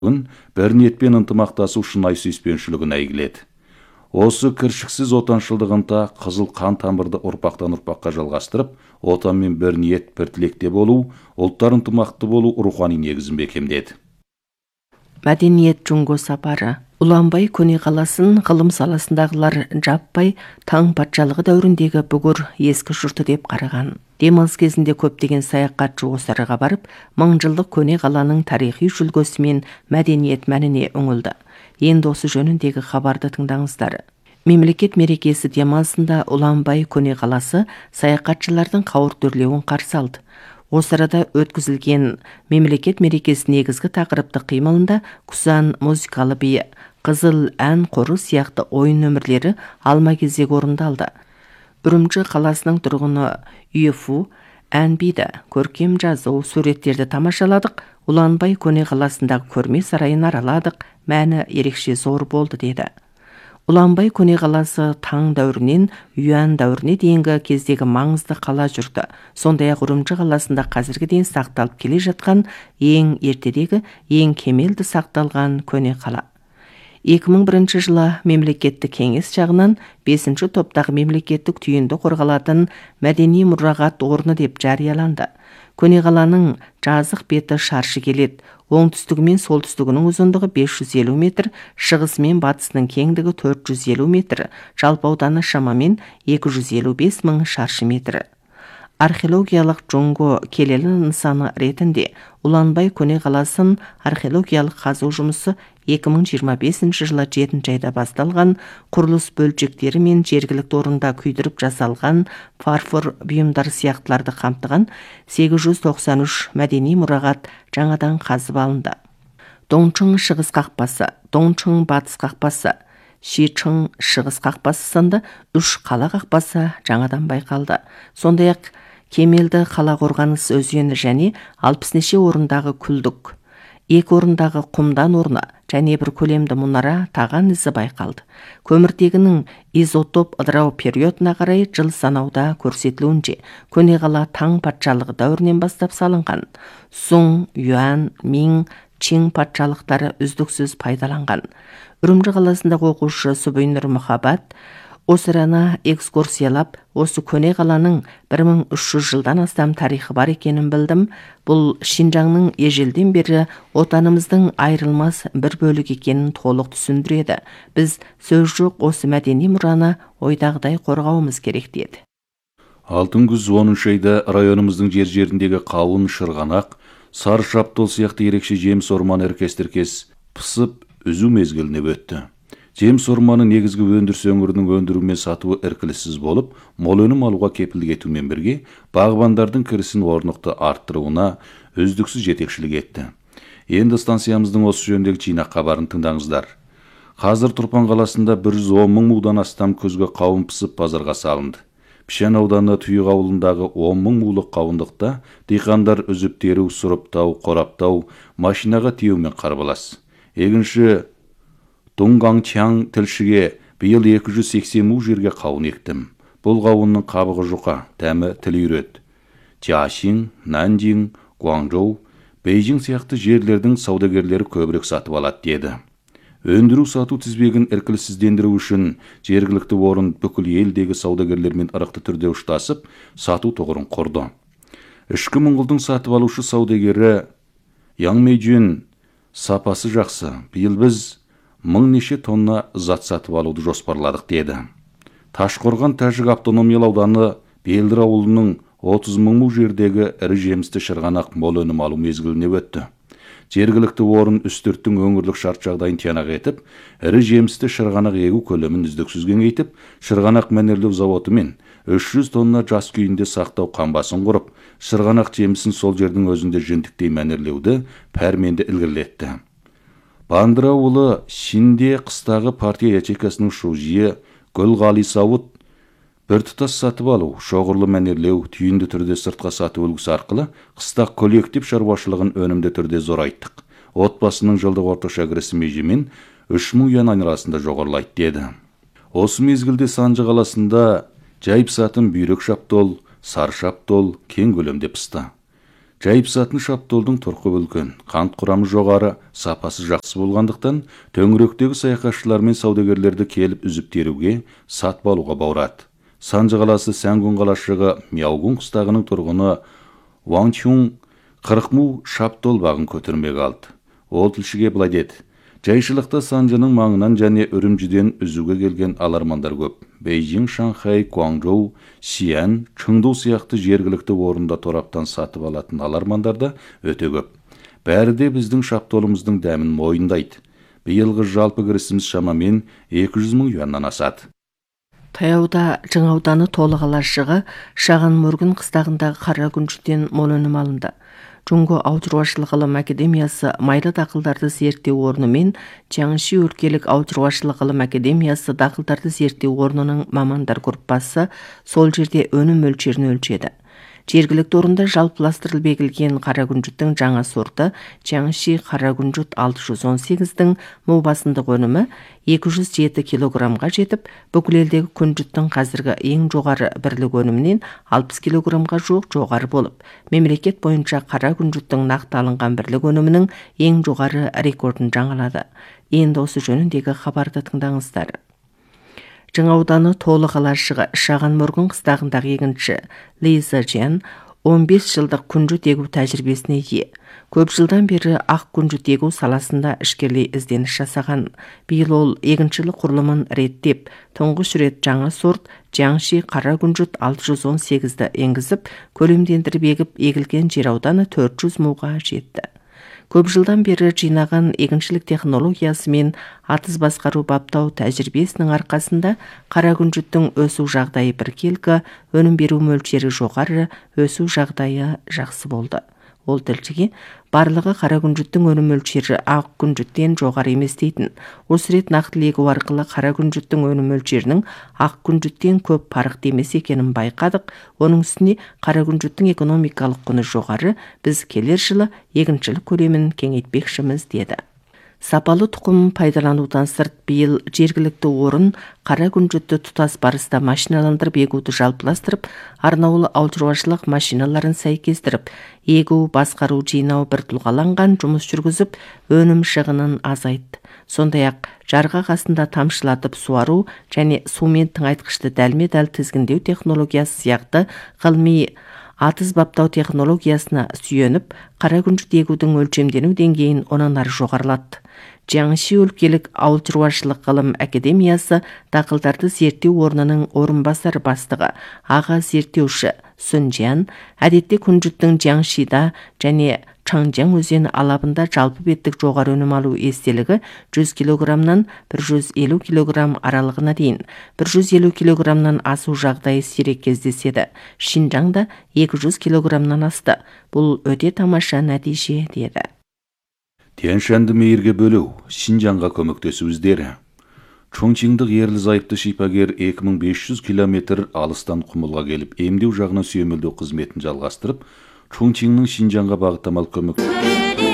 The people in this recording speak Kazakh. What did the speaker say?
бір ниетпен ынтымақтасу шынайы сүйіспеншілігін әйгіледі. Осы кіршіксіз отаншылдық ынта қызыл қан тамырды ұрпақтан ұрпаққа жалғастырып, отанмен бір ниет, бір тілекте болу, ұлттар ынтымақты болу рухани негізін бекемдеді. Мәдениет Джунго сапары. Уланбай көне қаласын ғылым саласындағылар жаппай таң патшалығы дәуіріндегі бүгір ескі жұрты деп қараған. Демалыс кезінде көптеген саяхатшы осы араға барып, мыңжылдық көне қаланың тарихи жүлгесі мен мәдениет мәніне үңілді. Енді осы жөніндегі хабарды тыңдаңыздар. Мемлекет мерекесі демалысында Уланбай көне қаласы саяхатшылардың қауырт үрлеуін қарсы алды. Осы арада өткізілген мемлекет мерекесі негізгі тақырыпты қимылында Кусан музыкалы биі, Қызыл ән қоры сияқты ойын нөмірлері алма кезек орындалды. Үрімжі қаласының тұрғыны Юефу ән биді, көркем жазу, суреттерді тамашаладық, Уланбай көне қаласындағы көрме сарайын араладық, мәні ерекше зор болды деді. Уланбай көне қаласы таң дәуірінен Юан дәуіріне дейінгі кездегі маңызды қала жүрді. Сондай-ақ Үрімжі қаласында қазірге дейін сақталып келе жатқан ең ертедегі, ең кемелді сақталған көне қала. 2001 жылы мемлекеттік кеңес жағынан 5-ші топтағы мемлекеттік түйінді қорғалатын мәдени мұрағат орны деп жарияланды. Көне қаланың жазық беті шаршы келеді. Оңтүстігі мен солтүстігінің ұзындығы 550 метр, шығысы мен батысының кеңдігі 450 метр, жалпы ауданы шамамен 255 мың шаршы метр. Археологиялық Джунго келелі нысаны ретінде Уланбай көне қаласын археологиялық қазу жұмысы 2025 жылы 7 айда басталған, құрылыс бөлшектері мен жергілікті орында күйдіріп жасалған фарфор бұйымдар сияқтыларды қамтыған 893 мәдени мұрағат жаңадан қазып алынды. Доңчың шығыс қақпасы, Доңчың батыс қақпасы, Шичың шығыс қақпасы сынды 3 қала қақпасы жаңадан байқалды. Сондай-ақ Кемелді қала қорғаныс өзені және 60 неше орындағы күлдік, 2 орындағы құмдан орны және бір көлемді мұнара таған ізі байқалды. Көміртегінің изотоп ыдырау периодына қарай жыл санауда көрсетілуінше, көне қала таң патшалығы дәуірінен бастап салынған. Сун, Юан, Мин, Чин патшалықтары үздіксіз пайдаланған. Үрімжі қаласындағы оқушы Субайнұр Мұхаббат осы араны экскурсиялап, осы көне қаланың 1300 жылдан астам тарихы бар екенін білдім. Бұл Шинжаңның ежелден бері отанымыздың айрылмас бір бөлігі екенін толық түсіндіреді. Біз сөз жоқ осы мәдени мұраны ойдағыдай қорғауымыз керек деді. Алтын күз 10 айда районымыздың жер-жеріндегі қауын, шырғанақ, сары шаптол сияқты ерекше жеміс орманы іркес-тіркес пысып, үзу мезгіліне өтті. Жеміс орманы негізгі өндіріс өңірінің өндіру мен сатуы іркіліссіз болып, мол өнім алуға кепілдік етумен бірге, бағбандардың кірісін орнықты арттыруына үздіксіз жетекшілік етті. Енді станциямыздың осы жөніндегі жинақ хабарын тыңдаңыздар. Қазір Тұрпан қаласында 110 мың мудан астам көзге қауын пысып базарға салынды. Пішен ауданы Түйіқ ауылындағы 10 мың мулық қауындықта диқандар үзіп теру, сұрыптау, қораптау, машинаға тиеумен қарбалас. Егінші Дуңгаңчаң тілшіге биыл 280 му жерге қауын ектім. Бұл қауынның қабығы жұқа, дәмі тіл үйрет. Jiaxing, Нанжин, Гуанчжоу, Бейжің сияқты жерлердің саудагерлері көбірек сатып алады деді. Өндіру сату тізбегін іркілсіздендіру үшін жергілікті орын бүкіл елдегі саудагерлермен ырықты түрде ұштасып, сату тұғырын құрды. Ішкі мұңғылдың сатып алушы саудагері Яң Мейжун сапасы жақсы, биыл біз 1000 неше тонна зат сатып алуды жоспарладық деді. Ташқорған Тәжік автономиялы ауданы Белдір ауылының 30 мың му жердегі ірі жемісті шырғанақ мол өнім алу мезгіліне өтті. Жергілікті орын үстірттің өңірлік шарт жағдайын тиянақ етіп, ірі жемісті шырғанақ егу көлемін үздіксіз кеңейтіп, шырғанақ мәнерлеу заводы мен 300 тонна жас күйінде сақтау қамбасын құрып, шырғанақ жемісін сол жердің өзінде жентіктей мәнерлеуді пәрменді ілгерілетті. Бандыр ауылы Шинде қыстағы партия ячейкасының шужиы Гүлғали Сауыт біртұтас сатып алу, шоғырлы мәнерлеу, түйінді түрде сыртқа сату үлгісі арқылы қыстақ коллектив шаруашылығын өнімді түрде зорайттық. Отбасының жылдық орташа кірісі межемен 3000 юан айналасында жоғарылайды деді. Осы мезгілде Санжы қаласында жайып сатын бүйрек шаптол, сары шаптол кең көлемде пысты. Жайып сатын шаптолдың торқы бөлкен, қант құрамы жоғары, сапасы жақсы болғандықтан, төңіректегі саяхатшылар мен саудагерлерді келіп үзіп теруге, сатып алуға баурады. Санжы қаласы Сәңгүн қалашығы Мяугун қыстағының тұрғыны Ван Чун 40 му шаптол бағын көтермек алды. Ол тілшіге былай деді: жайшылықта Санжының маңынан және Үрімжіден үзуге келген алармандар көп. Бейжің, Шанхай, Гуанчжоу, Сиан, Чыңду сияқты жергілікті орында тораптан сатып алатын алармандар да өте көп. Бәрі де біздің шаптолымыздың дәмін мойындайды. Биылғы жалпы кірісіміз шамамен 200 мың юаннан асады. Таяуда Жың ауданы Толы қалашығы Шаған Мөргін қыстағындағы қара күнжіден мол өнім алынды. Жунго ауылшаруашылық ғылым академиясы майлы дақылдарды зерттеу орны мен Чаңши өлкелік ауылшаруашылық ғылым академиясы дақылдарды зерттеу орнының мамандар группасы сол жерде өнім мөлшерін өлшеді. Жергілікті орында жалпыластырылып егілген қара күнжіттің жаңа сорты Чаңши қара күнжіт 618-дің мол басымдық өнімі 207 килограммға жетіп, бүкіл елдегі күнжіттің қазіргі ең жоғары бірлік өнімінен 60 килограммға жуық жоғары болып, мемлекет бойынша қара күнжіттің нақты алынған бірлік өнімінің ең жоғары рекордын жаңалады. Енді осы жөніндегі хабарды тыңдаңыздар. Жың ауданы Толы қалашығы Шаған Мөргін қыстағындағы егінші Лиза Джен 15 жылдық күнжіт егу тәжірибесіне ие. Көп жылдан бері ақ күнжіт егу саласында ішкерлей ізденіс жасаған. Биыл ол егіншілік құрылымын реттеп, тұңғыш рет жаңа сорт Чаңши қара күнжіт 618-ді енгізіп, көлемдендіріп егіп, егілген жер ауданы 400 муға жетті. Көп жылдан бері жинаған егіншілік технологиясы мен атыз басқару баптау тәжірибесінің арқасында қара күнжіттің өсу жағдайы біркелкі, өнім беру мөлшері жоғары, өсу жағдайы жақсы болды. Ол тілшіге барлығы қара күнжіттің өнім мөлшері ақ күнжіттен жоғары емес дейтін. Осы рет нақты егу арқылы қара күнжіттің өнім мөлшерінің ақ күнжіттен көп парық емес екенін байқадық. Оның үстіне қара күнжіттің экономикалық құны жоғары, біз келер жылы егіншілік көлемін кеңейтпекшіміз деді. Сапалы тұқым пайдаланудан сырт биыл жергілікті орын қара күнжітті тұтас барыста машиналандырып егуді жалпыластырып, арнаулы ауылшаруашылық машиналарын сәйкестіріп, егу, басқару, жинау бір тұлғаланған жұмыс жүргізіп, өнім шығынын азайтты. Сондай-ақ жарға қасында тамшылатып суару және сумен тыңайтқышты дәлме-дәл тізгіндеу технологиясы сияқты ғылыми атыз баптау технологиясына сүйеніп, қара күнжіт егудің өлшемдену деңгейін онан ары жоғарылатты. Чаңши өлкелік ауылшаруашылық ғылым академиясы дақылдарды зерттеу орнының орынбасар бастығы, аға зерттеуші Сүнжан, әдетте күнжіттің Чаңшида және Чаңжаң өзені алабында жалпы беттік жоғары өнім алу естелігі 100 килограммнан 150 килограмм аралығына дейін, 150 килограммнан асу жағдайы сирек кездеседі. Шинжаңда 200 килограммнан асты. Бұл өте тамаша нәтиже деді. Тяньшанды мейірге бөлу, Шинжаңға көмектесуіздері. Чоңчиңдық ерлі зайыпты шипагер 2500 километр алыстан құмылға келіп, емдеу жағына сүйемелдеу қызметін жалғастырып, Чоңчиңнің Шинжаңға бағыттамалық көмек